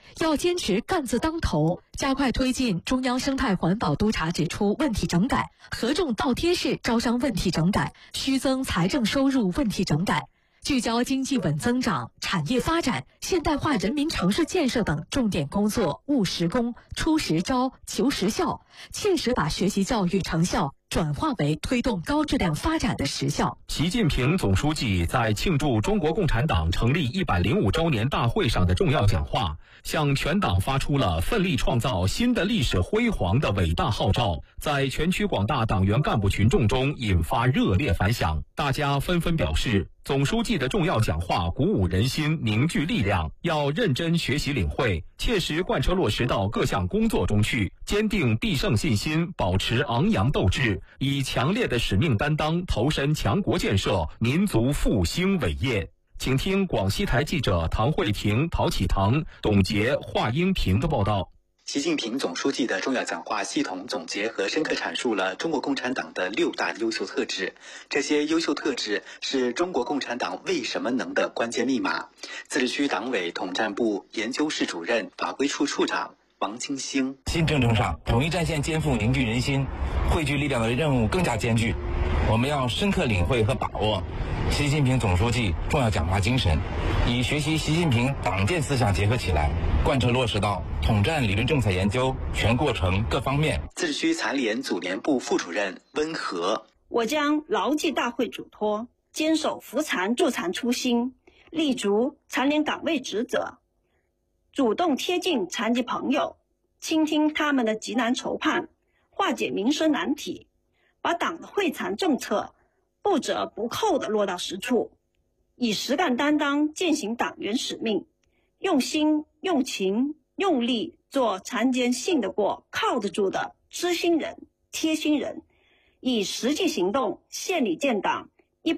要坚持干字当头，加快推进中央生态环保督查指出问题整改，合重倒贴式招商问题整改，虚增财政收入问题整改，聚焦经济稳增长、产业发展、现代化人民城市建设等重点工作，务实工、出实招、求实效，切实把学习教育成效转化为推动高质量发展的实效。 习近平总书记在庆祝中国共产党成立105周年大会上的重要讲话，向全党发出了奋力创造新的历史辉煌的伟大号召，在全区广大党员干部群众中引发热烈反响。大家纷纷表示，总书记的重要讲话鼓舞人心，凝聚力量，要认真学习领会，切实贯彻落实到各项工作中去，坚定必胜信心，保持昂扬斗志，以强烈的使命担当投身强国建设、民族复兴伟业。请听广西台记者唐慧婷、陶启堂、董洁、华英平的报道。 习近平总书记的重要讲话系统总结和深刻阐述了中国共产党的6大优秀特质，这些优秀特质是中国共产党为什么能的关键密码。自治区党委统战部研究室主任、法规处处长王金星： 新征程上，统一战线肩负凝聚人心、汇聚力量的任务更加艰巨，我们要深刻领会和把握习近平总书记重要讲话精神，以学习习近平党建思想结合起来，贯彻落实到统战理论政策研究全过程各方面。 自治区残联组联部副主任温和： 我将牢记大会嘱托，坚守扶残助残初心，立足残联岗位职责，主动贴近残疾朋友，倾听他们的急难愁盼，化解民生难题，把党的惠残政策不折不扣地落到实处，以实干担当践行党员使命，用心、用情、用力做残疾人信得过、靠得住的知心人、贴心人，以实际行动献礼建党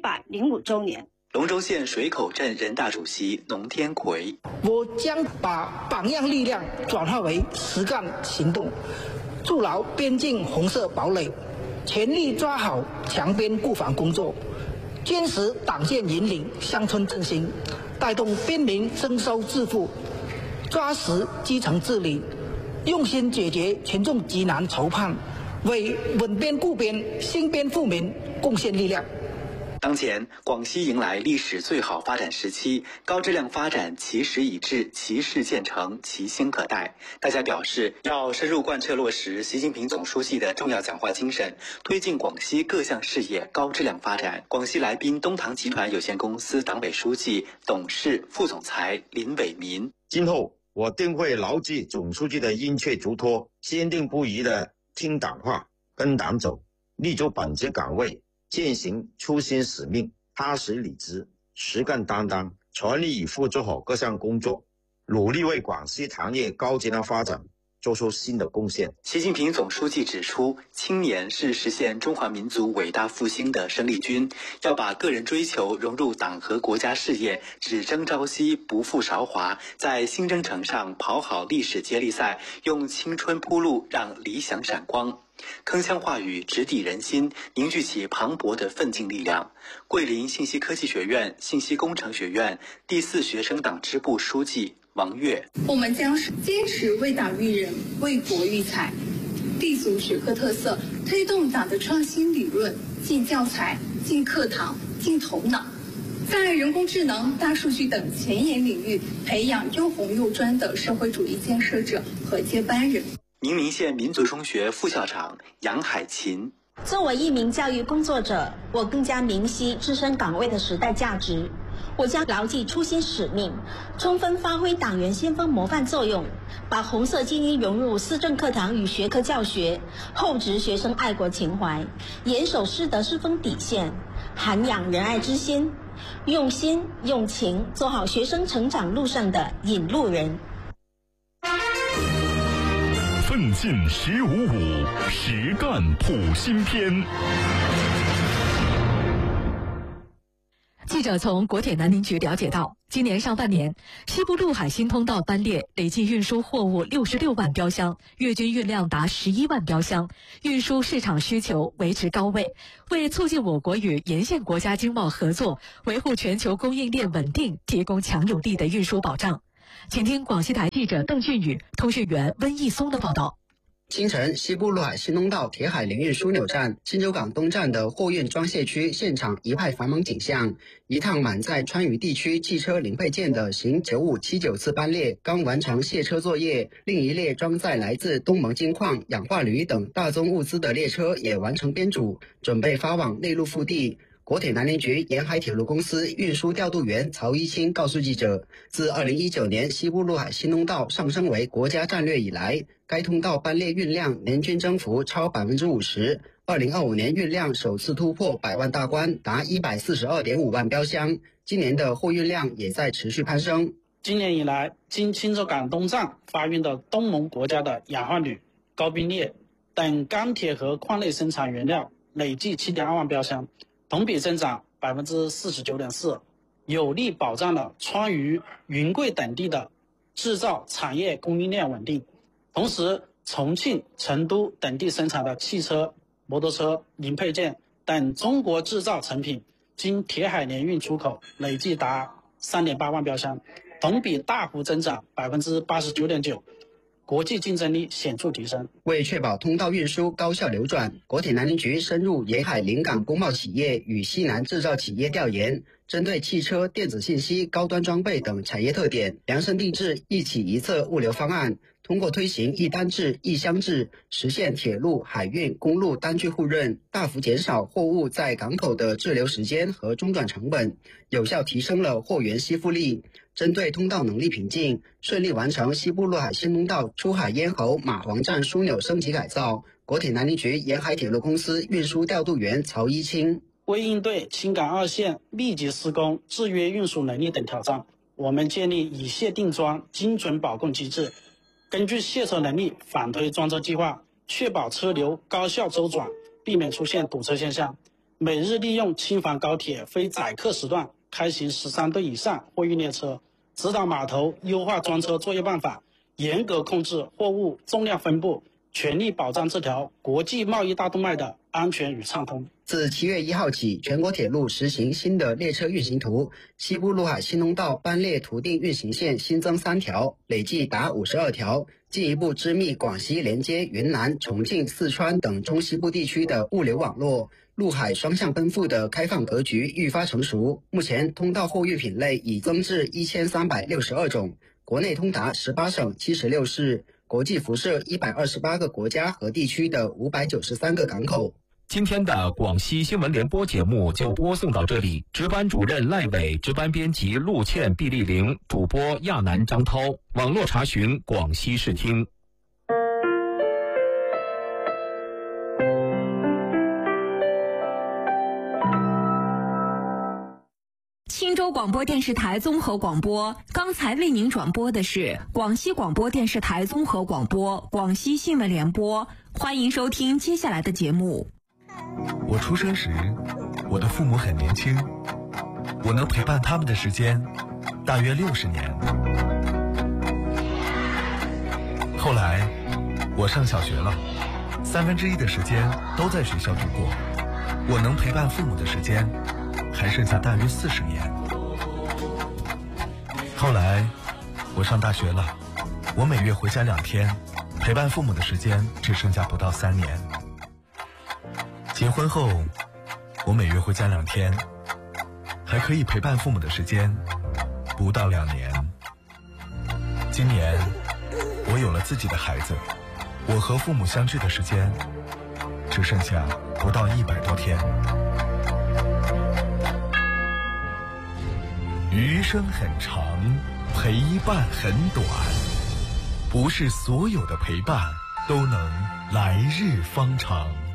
105周年。 龙州县水口镇人大主席农天奎： 我将把榜样力量转化为实干行动，筑牢边境红色堡垒，全力抓好强边固防工作，坚持党建引领乡村振兴，带动边民增收致富，抓实基层治理，用心解决群众急难愁盼，为稳边固边、兴边富民贡献力量。 当前，广西迎来历史最好发展时期，高质量发展其时已至，其势渐成，其兴可待。大家表示，要深入贯彻落实习近平总书记的重要讲话精神，推进广西各项事业高质量发展。广西来宾东堂集团有限公司党委书记、董事、副总裁林伟民： 今后我定会牢记总书记的殷切嘱托，坚定不移地听党话、跟党走，立足本职岗位，践行初心使命，踏实理直，实干担当，全力以赴做好各项工作，努力为广西糖业高质量发展做出新的贡献。 习近平总书记指出，青年是实现中华民族伟大复兴的生力军，要把个人追求融入党和国家事业，只争朝夕，不负韶华，在新征程上跑好历史接力赛，用青春铺路，让理想闪光。铿锵话语直抵人心，凝聚起磅礴的奋进力量。桂林信息科技学院信息工程学院第4学生党支部书记王悦： 我们将坚持为党育人、为国育才，立足学科特色，推动党的创新理论进教材、进课堂、进头脑，在人工智能、大数据等前沿领域培养又红又专的社会主义建设者和接班人。 宁明县民族中学副校长杨海琴： 作为一名教育工作者，我更加明晰自身岗位的时代价值。我将牢记初心使命，充分发挥党员先锋模范作用，把红色基因融入思政课堂与学科教学，厚植学生爱国情怀，严守师德师风底线，涵养仁爱之心，用心用情做好学生成长路上的引路人。 奋进1055，实干普新篇。 记者从国铁南宁局了解到，今年上半年，西部陆海新通道班列累计运输货物66万标箱，月均运量达11万标箱，运输市场需求维持高位。为促进我国与沿线国家经贸合作，维护全球供应链稳定，提供强有力的运输保障。 请听广西台记者邓俊宇、通讯员温义松的报道。 清晨，西部陆海新东道铁海联运枢纽站新洲港东站的货运装卸区现场一派繁忙景象。一趟满载川渝地区汽车零配件的行9579次班列刚完成卸车作业，另一列装载来自东盟金矿、氧化铝等大宗物资的列车也完成编组，准备发往内陆腹地。国铁南宁局沿海铁路公司运输调度员曹一清告诉记者，自2019年西部陆海新东道上升为国家战略以来，该通道班列运量年均增幅超 50%，2025年运量首次突破100万大关，达 142.5 万标箱。今年的货运量也在持续攀升。 今年以来，经钦州港东站发运的东盟国家的氧化铝、高冰镍等钢铁和矿类生产原料累计 7.2 万标箱，同比增长 49.4%， 有力保障了川渝、云贵等地的制造产业供应链稳定。同时，重庆、成都等地生产的汽车、摩托车、零配件等中国制造成品经铁海联运出口累计达 3.8 万标箱，同比大幅增长 89.9%， 国际竞争力显著提升。 为确保通道运输高效流转，国铁南宁局深入沿海临港工贸企业与西南制造企业调研，针对汽车、电子信息、高端装备等产业特点，量身定制一起一策物流方案。通过推行一单制、一箱制，实现铁路、海运、公路单据互认，大幅减少货物在港口的滞留时间和中转成本，有效提升了货源吸附力。针对通道能力瓶颈，顺利完成西部陆海新东道出海咽喉马黄站枢纽升级改造。国铁南宁局沿海铁路公司运输调度员曹一清， 为应对青港二线密集施工、制约运输能力等挑战，我们建立以卸定装精准保供机制，根据卸车能力反推装车计划，确保车流高效周转，避免出现堵车现象。每日利用青房高铁非载客时段开行13对以上货运列车，指导码头优化装车作业办法，严格控制货物重量分布，全力保障这条国际贸易大动脉的安全与畅通。 自7月1号起，全国铁路实行新的列车运行图，西部陆海新东道班列图定运行线新增3条，累计达52条，进一步织密广西连接云南、重庆、四川等中西部地区的物流网络。陆海双向奔赴的开放格局愈发成熟，目前通道货运品类已增至1362种，国内通达18省76市，国际辐射128个国家和地区的593个港口。 今天的广西新闻联播节目就播送到这里，值班主任赖伟，值班编辑陆倩、毕丽玲，主播亚楠、张涛，网络查询广西视听。 青州广播电视台综合广播，刚才为您转播的是广西广播电视台综合广播广西新闻联播，欢迎收听接下来的节目。 我出生时，我的父母很年轻，我能陪伴他们的时间大约60年。后来我上小学了，1/3的时间都在学校度过，我能陪伴父母的时间还剩下大约40年。后来我上大学了，我每月回家2天，陪伴父母的时间只剩下不到3年。结婚后我每月回家2天，还可以陪伴父母的时间不到2年。今年我有了自己的孩子，我和父母相聚的时间只剩下不到100多天。余生很长，陪伴很短，不是所有的陪伴都能来日方长。